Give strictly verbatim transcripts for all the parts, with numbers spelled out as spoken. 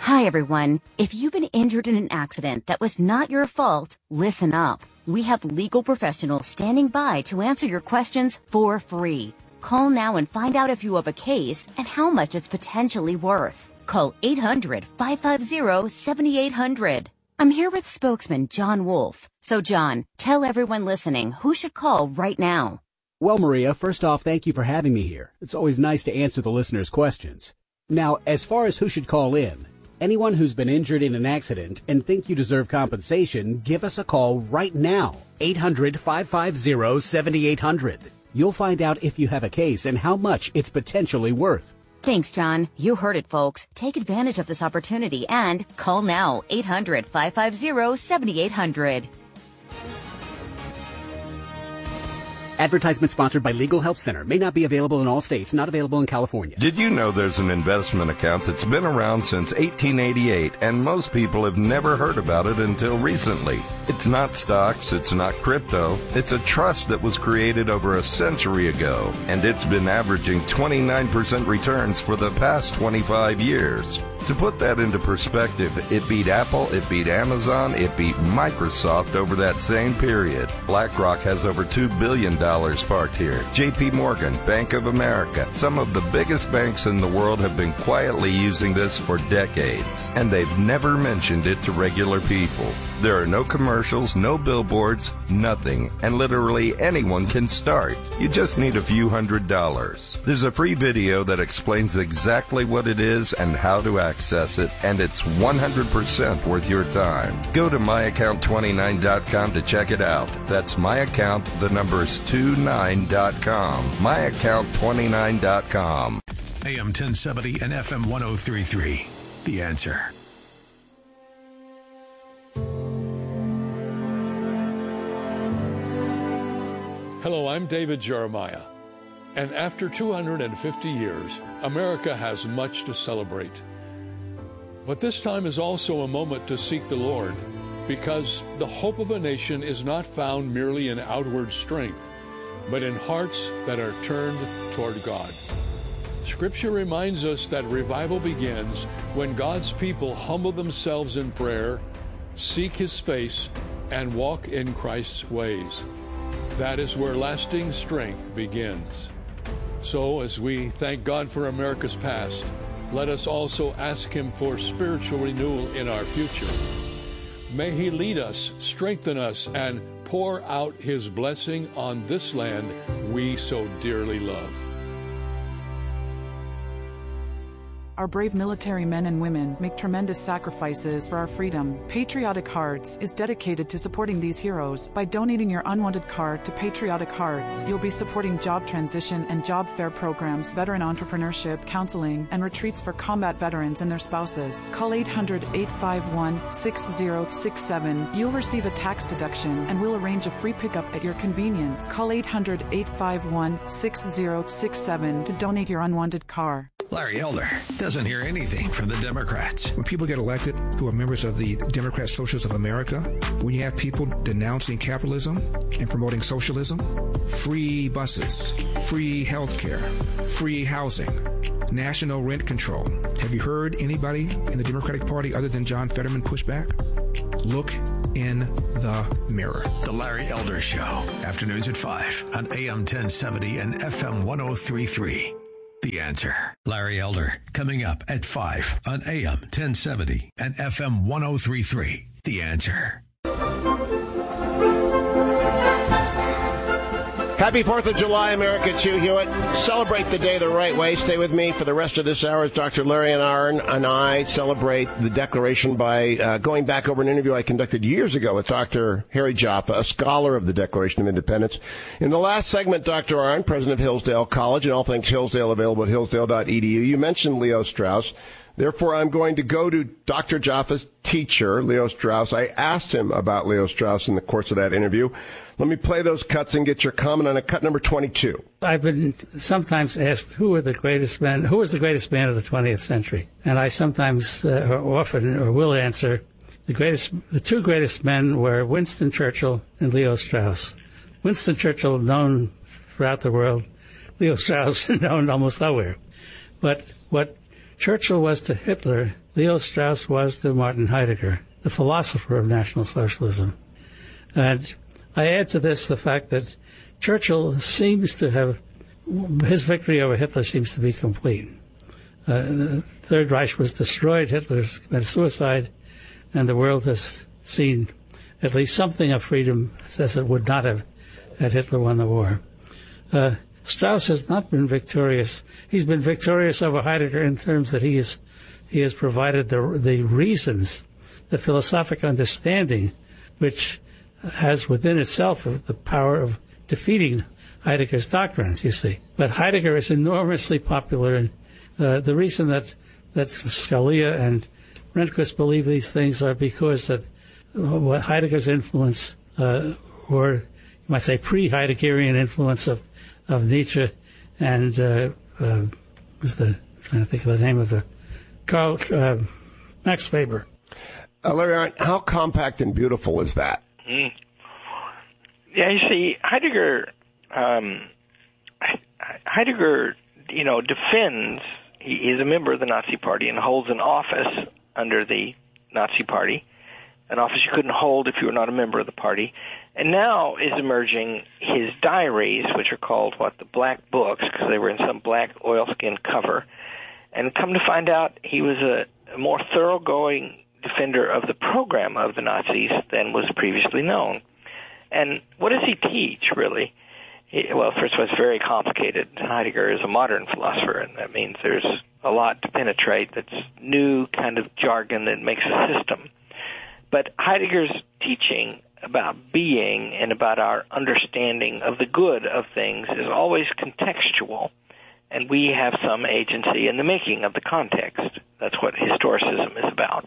Hi, everyone. If you've been injured in an accident that was not your fault, listen up. We have legal professionals standing by to answer your questions for free. Call now and find out if you have a case and how much it's potentially worth. Call eight hundred, five five zero, seven eight zero zero. I'm here with spokesman John Wolf. So, John, tell everyone listening who should call right now. Well, Maria, first off, thank you for having me here. It's always nice to answer the listeners' questions. Now, as far as who should call in, anyone who's been injured in an accident and think you deserve compensation, give us a call right now. eight hundred, five five zero, seven eight zero zero. You'll find out if you have a case and how much it's potentially worth. Thanks, John. You heard it, folks. Take advantage of this opportunity and call now. eight hundred, five five zero, seven eight zero zero. Advertisement sponsored by Legal Help Center. May not be available in all states. Not available in California. Did you know there's an investment account that's been around since eighteen eighty-eight, and most people have never heard about it until recently? It's not stocks. It's not crypto. It's a trust that was created over a century ago, and it's been averaging twenty-nine percent returns for the past twenty-five years. To put that into perspective, it beat Apple, it beat Amazon, it beat Microsoft over that same period. BlackRock has over two billion dollars parked here. J P Morgan, Bank of America, some of the biggest banks in the world have been quietly using this for decades, and they've never mentioned it to regular people. There are no commercials, no billboards, nothing, and literally anyone can start. You just need a few hundred dollars. There's a free video that explains exactly what it is and how to access it, and it's one hundred percent worth your time. Go to my account twenty-nine dot com to check it out. That's my account, the number is twenty-nine dot com. my account twenty-nine dot com. A M ten seventy and F M one oh three point three. The Answer. Hello, I'm David Jeremiah, and after two hundred fifty years, America has much to celebrate. But this time is also a moment to seek the Lord, because the hope of a nation is not found merely in outward strength, but in hearts that are turned toward God. Scripture reminds us that revival begins when God's people humble themselves in prayer, seek His face, and walk in Christ's ways. That is where lasting strength begins. So, as we thank God for America's past, let us also ask Him for spiritual renewal in our future. May He lead us, strengthen us, and pour out His blessing on this land we so dearly love. Our brave military men and women make tremendous sacrifices for our freedom. Patriotic Hearts is dedicated to supporting these heroes. By donating your unwanted card to Patriotic Hearts, you'll be supporting job transition and job fair programs, veteran entrepreneurship, counseling, and retreats for combat veterans and their spouses. Call eight hundred, eight five one, six zero six seven. You'll receive a tax deduction and we'll arrange a free pickup at your convenience. Call eight hundred, eight five one, six zero six seven to donate your unwanted car. Larry Elder doesn't hear anything from the Democrats. When people get elected who are members of the Democrat Socialists of America, when you have people denouncing capitalism and promoting socialism, free buses, free health care, free housing, national rent control. Have you heard anybody in the Democratic Party other than John Fetterman push back? Look in the mirror. The Larry Elder Show, afternoons at five on A M ten seventy and F M one oh three point three. The Answer. Larry Elder, coming up at five on A M ten seventy and F M one oh three point three. The Answer. Happy fourth of July, America. It's Hugh Hewitt. Celebrate the day the right way. Stay with me for the rest of this hour as Doctor Larry and Arn and I celebrate the Declaration by uh, going back over an interview I conducted years ago with Doctor Harry Jaffa, a scholar of the Declaration of Independence. In the last segment, Doctor Arn, president of Hillsdale College, and all things Hillsdale available at hillsdale dot e d u, you mentioned Leo Strauss. Therefore, I'm going to go to Doctor Jaffa's teacher, Leo Strauss. I asked him about Leo Strauss in the course of that interview. Let me play those cuts and get your comment on it. Cut number twenty-two. I've been sometimes asked who are the greatest men, who was the greatest man of the twentieth century? And I sometimes, uh, or often, or will answer, the greatest, the two greatest men were Winston Churchill and Leo Strauss. Winston Churchill, known throughout the world. Leo Strauss, known almost nowhere. But what Churchill was to Hitler, Leo Strauss was to Martin Heidegger, the philosopher of National Socialism. And I add to this the fact that Churchill seems to have, his victory over Hitler seems to be complete. Uh, the Third Reich was destroyed, Hitler committed suicide, and the world has seen at least something of freedom as it would not have had Hitler won the war. Uh, Strauss has not been victorious. He's been victorious over Heidegger in terms that he is, he has provided the the reasons, the philosophic understanding, which has within itself the power of defeating Heidegger's doctrines, you see. But Heidegger is enormously popular, and uh, the reason that, that Scalia and Rehnquist believe these things are because that what Heidegger's influence, uh, or you might say pre-Heideggerian influence of, of Nietzsche and, uh, uh, what's the, I'm trying to think of the name of the, Karl, uh, Max Weber. Uh, Larry, how compact and beautiful is that? Mm. Yeah, you see, Heidegger, um, Heidegger, you know, defends, he is a member of the Nazi Party and holds an office under the Nazi Party, an office you couldn't hold if you were not a member of the party. And now is emerging his diaries, which are called, what, the Black Books, because they were in some black oilskin cover. And come to find out, he was a, a more thoroughgoing defender of the program of the Nazis than was previously known. And what does he teach, really? He, well, first of all, it's very complicated. Heidegger is a modern philosopher, and that means there's a lot to penetrate that's new kind of jargon that makes a system. But Heidegger's teaching about being and about our understanding of the good of things is always contextual, and we have some agency in the making of the context. That's what historicism is about.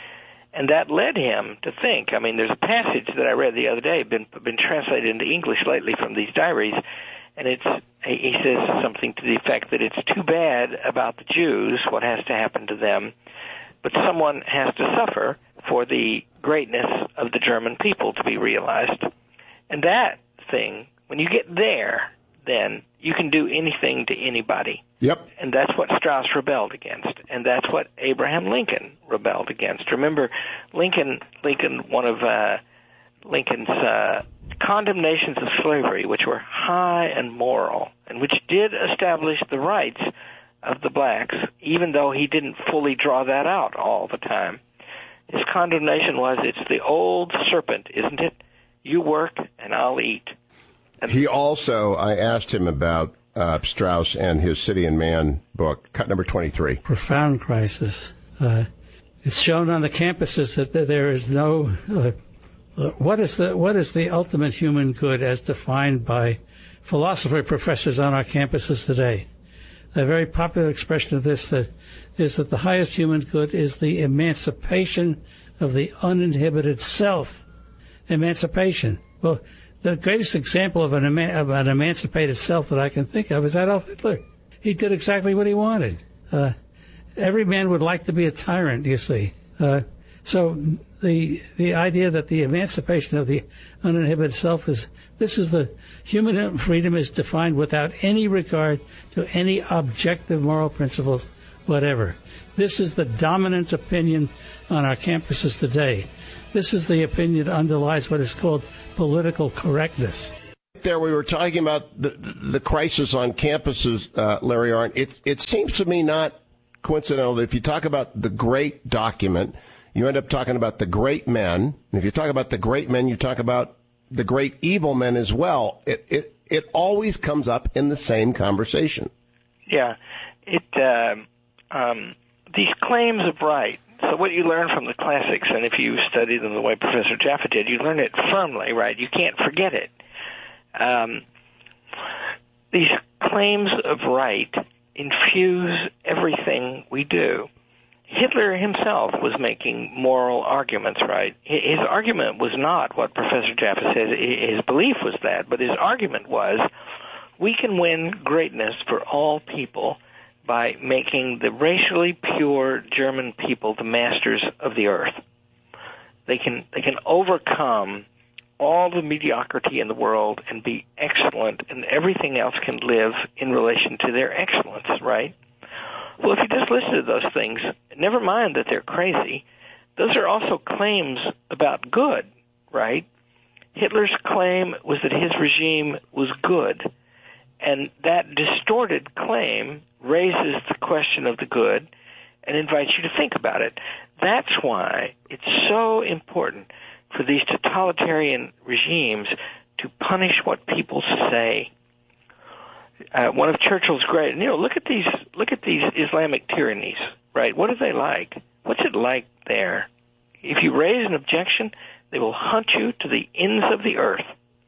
And that led him to think. I mean, there's a passage that I read the other day, been been translated into English lately from these diaries, and it's he says something to the effect that it's too bad about the Jews, what has to happen to them, but someone has to suffer for the greatness of the German people to be realized. And that thing, when you get there, then you can do anything to anybody. Yep. And that's what Strauss rebelled against, and that's what Abraham Lincoln rebelled against. Remember, Lincoln, Lincoln, one of uh, Lincoln's uh, condemnations of slavery, which were high and moral, and which did establish the rights of the blacks, even though he didn't fully draw that out all the time. His condemnation was, it's the old serpent, isn't it? You work and I'll eat. And he also, I asked him about uh, Strauss and his City and Man book, cut number twenty-three. Profound crisis. Uh, it's shown on the campuses that there is no... Uh, uh, what is the what is the ultimate human good as defined by philosophy professors on our campuses today? A very popular expression of this that is that the highest human good is the emancipation of the uninhibited self. Emancipation. Well, the greatest example of an, eman- of an emancipated self that I can think of is Adolf Hitler. He did exactly what he wanted. Uh, every man would like to be a tyrant, you see. Uh, so the the idea that the emancipation of the uninhibited self is, this is the, human freedom is defined without any regard to any objective moral principles, whatever. This is the dominant opinion on our campuses today. This is the opinion that underlies what is called political correctness. There, we were talking about the, the crisis on campuses, uh, Larry Arnn. It, it seems to me not coincidental that if you talk about the great document, you end up talking about the great men. And if you talk about the great men, you talk about the great evil men as well. It it, it always comes up in the same conversation. Yeah. It uh, um, these claims of right. So what you learn from the classics, and if you study them the way Professor Jaffa did, you learn it firmly, right? You can't forget it. Um, these claims of right infuse everything we do. Hitler himself was making moral arguments, right? His argument was not what Professor Jaffa says. His belief was that, but his argument was, we can win greatness for all people by making the racially pure German people the masters of the earth. They can they can overcome all the mediocrity in the world and be excellent, and everything else can live in relation to their excellence, right? Well, if you just listen to those things, never mind that they're crazy, those are also claims about good, right? Hitler's claim was that his regime was good, and that distorted claim raises the question of the good and invites you to think about it. That's why it's so important for these totalitarian regimes to punish what people say. Uh, one of Churchill's great, you know, look at these, look at these Islamic tyrannies, right? What are they like? What's it like there? If you raise an objection, they will hunt you to the ends of the earth.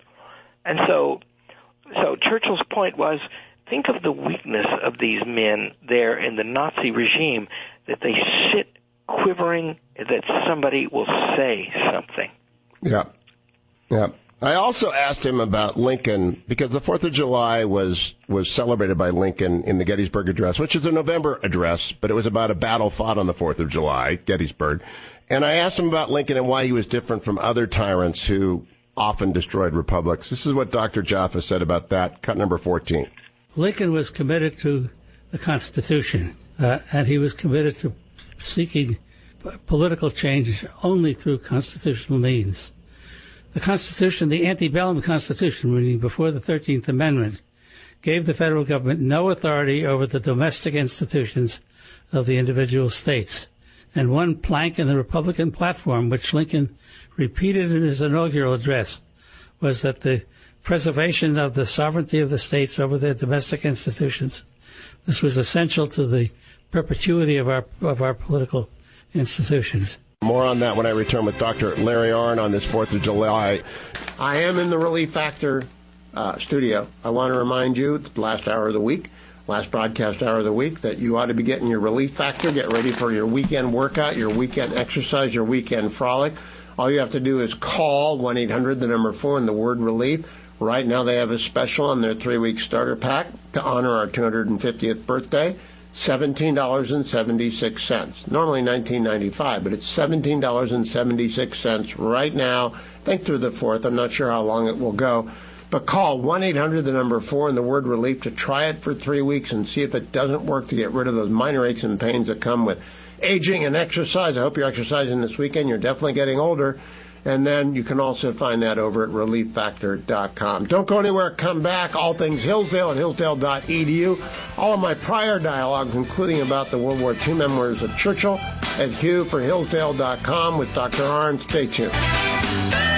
And so, so Churchill's point was, think of the weakness of these men there in the Nazi regime, that they sit quivering that somebody will say something. Yeah, yeah. I also asked him about Lincoln, because the fourth of July was, was celebrated by Lincoln in the Gettysburg Address, which is a November address, but it was about a battle fought on the fourth of July, Gettysburg. And I asked him about Lincoln and why he was different from other tyrants who often destroyed republics. This is what Doctor Jaffa said about that, cut number fourteen. Lincoln was committed to the Constitution, uh, and he was committed to seeking political change only through constitutional means. The Constitution, the antebellum Constitution, meaning before the thirteenth Amendment, gave the federal government no authority over the domestic institutions of the individual states. And one plank in the Republican platform, which Lincoln repeated in his inaugural address, was that the preservation of the sovereignty of the states over their domestic institutions, this was essential to the perpetuity of our of our political institutions. More on that when I return with Doctor Larry Arnn on this fourth of July. I am in the Relief Factor uh, studio. I want to remind you, the last hour of the week, last broadcast hour of the week, that you ought to be getting your Relief Factor. Get ready for your weekend workout, your weekend exercise, your weekend frolic. All you have to do is call one eight hundred, the number four, and the word relief. Right now they have a special on their three-week starter pack to honor our two hundred fiftieth birthday. seventeen dollars and seventy-six cents. Normally nineteen ninety-five, but it's seventeen dollars and seventy-six cents right now. Think through the fourth. I'm not sure how long it will go. But call one eight hundred, the number four, and the word relief to try it for three weeks and see if it doesn't work to get rid of those minor aches and pains that come with aging and exercise. I hope you're exercising this weekend. You're definitely getting older. And then you can also find that over at relief factor dot com. Don't go anywhere. Come back. All things Hillsdale at hillsdale dot e d u. All of my prior dialogues, including about the World War Two memoirs of Churchill, at hugh for hillsdale dot com with Doctor Arnn. Stay tuned.